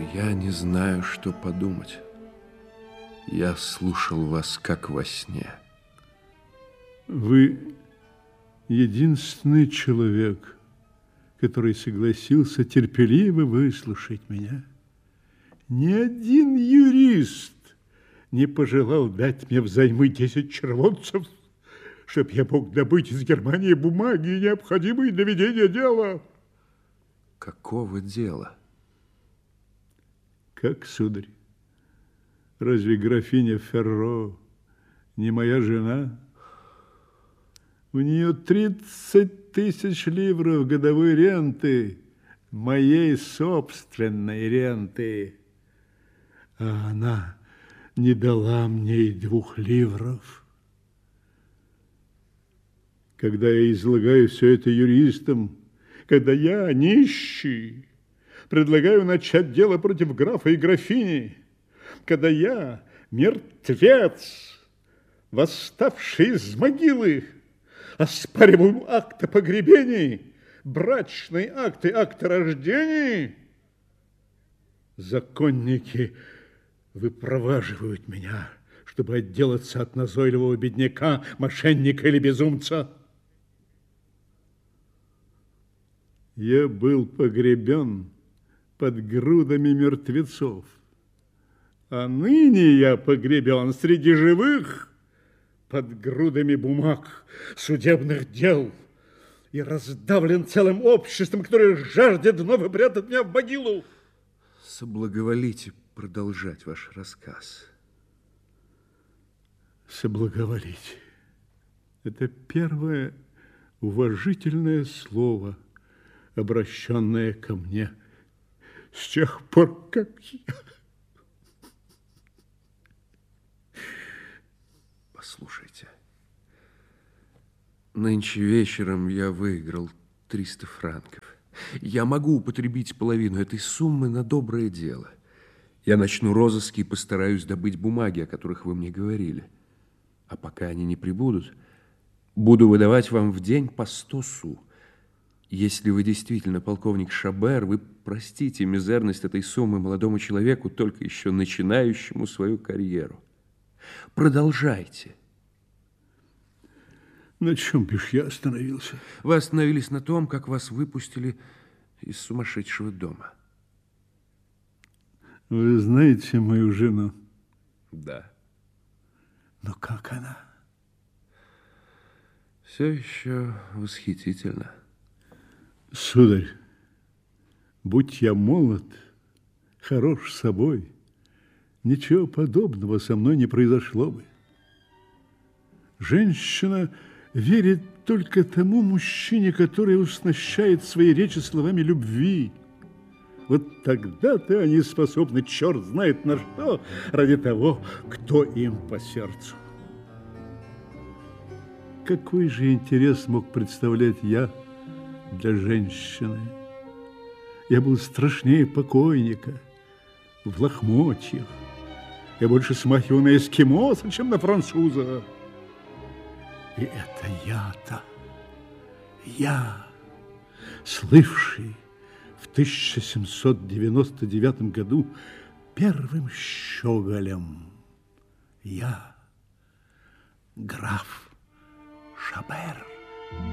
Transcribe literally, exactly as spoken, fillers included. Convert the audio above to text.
Я не знаю, что подумать. Я слушал вас, как во сне. Вы единственный человек, который согласился терпеливо выслушать меня. Ни один юрист не пожелал дать мне взаймы десять червонцев, чтоб я мог добыть из Германии бумаги, необходимые для ведения дела. Какого дела? Как, сударь, разве графиня Ферро не моя жена? У нее тридцать тысяч ливров годовой ренты, моей собственной ренты. А она не дала мне и двух ливров. Когда я излагаю все это юристам, когда я, нищий, предлагаю начать дело против графа и графини, когда я, мертвец, восставший из могилы, оспариваю акты погребений, брачные акты, акты рождений, законники выпроваживают меня, чтобы отделаться от назойливого бедняка, мошенника или безумца. Я был погребен под грудами мертвецов, а ныне я погребен среди живых под грудами бумаг, судебных дел и раздавлен целым обществом, которое жаждет вновь упрятать меня в могилу. Соблаговолите продолжать ваш рассказ. Соблаговолите. Это первое уважительное слово, обращенное ко мне с тех пор, как я... Послушайте, нынче вечером я выиграл триста франков. Я могу употребить половину этой суммы на доброе дело. Я начну розыски и постараюсь добыть бумаги, о которых вы мне говорили. А пока они не прибудут, буду выдавать вам в день по сто су. Если вы действительно полковник Шабер, вы простите мизерность этой суммы молодому человеку, только еще начинающему свою карьеру. Продолжайте. На чем бишь я остановился? Вы остановились на том, как вас выпустили из сумасшедшего дома. Вы знаете мою жену? Да. Но как она? Все еще восхитительно. Сударь, будь я молод, хорош собой, ничего подобного со мной не произошло бы. Женщина верит только тому мужчине, который уснащает свои речи словами любви. Вот тогда-то они способны, черт знает на что, ради того, кто им по сердцу. Какой же интерес мог представлять я для женщины? Я был страшнее покойника, в лохмотьях. Я больше смахивал на эскимоса, чем на француза. И это я-то, я, слывший в тысяча семьсот девяносто девятом году первым щеголем, я, граф Шабер.